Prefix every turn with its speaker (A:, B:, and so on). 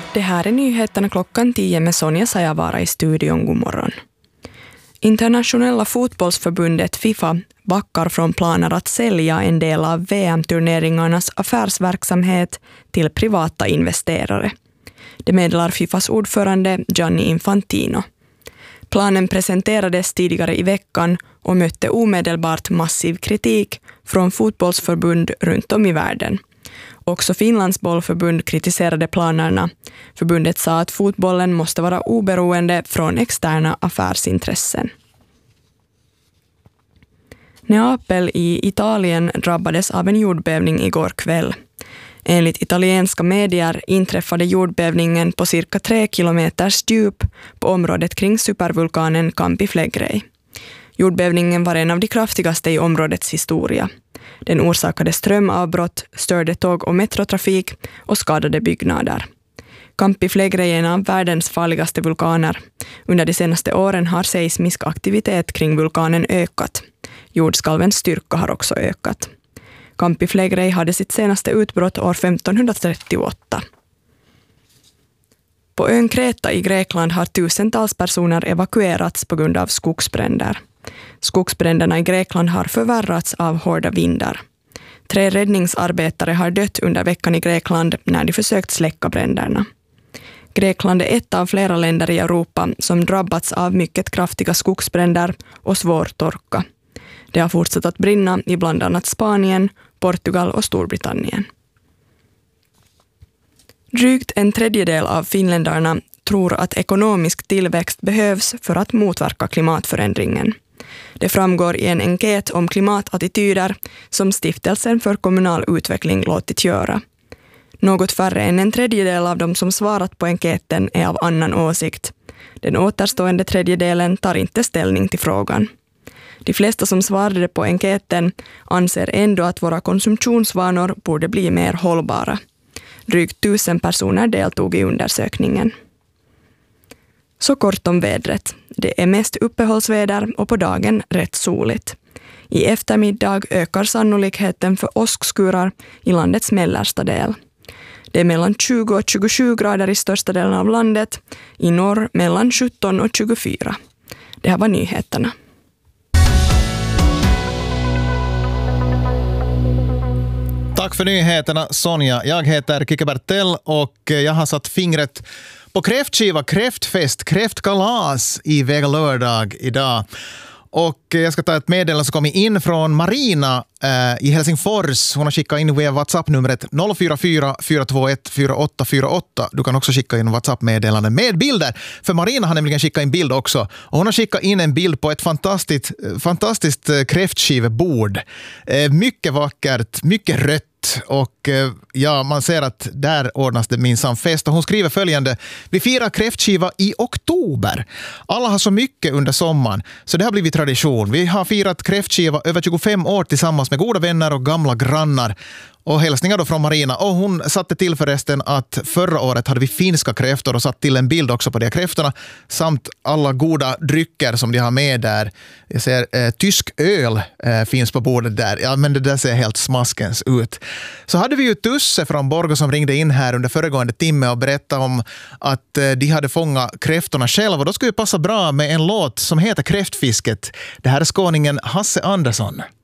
A: Det här är nyheterna klockan 10 med Sonja Sajavara i studion. God morgon. Internationella fotbollsförbundet FIFA backar från planer att sälja en del av VM-turneringarnas affärsverksamhet till privata investerare. Det meddelar FIFAs ordförande Gianni Infantino. Planen presenterades tidigare i veckan och mötte omedelbart massiv kritik från fotbollsförbund runt om i världen. Också Finlands bollförbund kritiserade planerna. Förbundet sa att fotbollen måste vara oberoende från externa affärsintressen. Neapel i Italien drabbades av en jordbävning igår kväll. Enligt italienska medier inträffade jordbävningen på cirka 3 kilometers djup på området kring supervulkanen Campi Flegrei. Jordbävningen var en av de kraftigaste i områdets historia. Den orsakade strömavbrott, störde tåg- och metrotrafik och skadade byggnader. Campi Flegrei är en av världens farligaste vulkaner. Under de senaste åren har seismisk aktivitet kring vulkanen ökat. Jordskalvens styrka har också ökat. Campi Flegrei hade sitt senaste utbrott år 1538. På ön Kreta i Grekland har tusentals personer evakuerats på grund av skogsbränder. Skogsbränderna i Grekland har förvärrats av hårda vindar. 3 räddningsarbetare har dött under veckan i Grekland när de försökt släcka bränderna. Grekland är ett av flera länder i Europa som drabbats av mycket kraftiga skogsbränder och svår torka. Det har fortsatt att brinna i bland annat Spanien, Portugal och Storbritannien. Drygt en tredjedel av finländarna tror att ekonomisk tillväxt behövs för att motverka klimatförändringen. Det framgår i en enkät om klimatattityder som Stiftelsen för kommunal utveckling låtit göra. Något färre än en tredjedel av dem som svarat på enkäten är av annan åsikt. Den återstående tredjedelen tar inte ställning till frågan. De flesta som svarade på enkäten anser ändå att våra konsumtionsvanor borde bli mer hållbara. Drygt 1000 personer deltog i undersökningen. Så kort om vädret. Det är mest uppehållsväder och på dagen rätt soligt. I eftermiddag ökar sannolikheten för åskskurar i landets mellersta del. Det är mellan 20 och 27 grader i största delen av landet. I norr mellan 17 och 24. Det här var nyheterna.
B: Tack för nyheterna, Sonja. Jag heter Kike Bertell och jag har satt fingret på kräftskiva, kräftfest, kräftkalas i Vega lördag idag. Och jag ska ta ett meddelande som kommer in från Marina i Helsingfors. Hon har skickat in via WhatsApp-numret 044 421 4848. Du kan också skicka in WhatsApp-meddelande med bilder. För Marina har nämligen skickat in bild också. Och hon har skickat in en bild på ett fantastiskt kräftskivebord. Mycket vackert, mycket rött. Och ja, man ser att där ordnas det minsann fest. Och hon skriver följande: vi firar kräftskiva i oktober. Alla har så mycket under sommaren, så det har blivit tradition. Vi har firat kräftskiva över 25 år tillsammans med goda vänner och gamla grannar. Och hälsningar då från Marina. Och hon satte till förresten att förra året hade vi finska kräftor och satt till en bild också på de kräftorna. Samt alla goda drycker som de har med där. Jag ser tysk öl finns på bordet där. Ja, men det där ser helt smaskens ut. Så hade vi ju Tusse från Borgå som ringde in här under föregående timme och berättade om att de hade fångat kräftorna själva. Och då skulle det passa bra med en låt som heter Kräftfisket. Det här är skåningen Hasse Andersson.